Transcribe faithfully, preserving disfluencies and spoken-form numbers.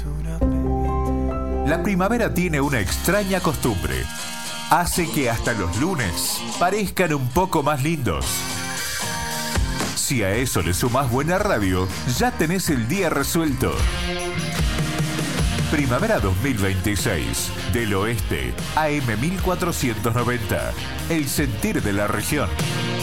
La primavera tiene una extraña costumbre. Hace que hasta los lunes parezcan un poco más lindos. Si a eso le sumás buena radio, ya tenés el día resuelto. Primavera dos mil veintiséis, del Oeste, A M mil cuatrocientos noventa. El sentir de la región.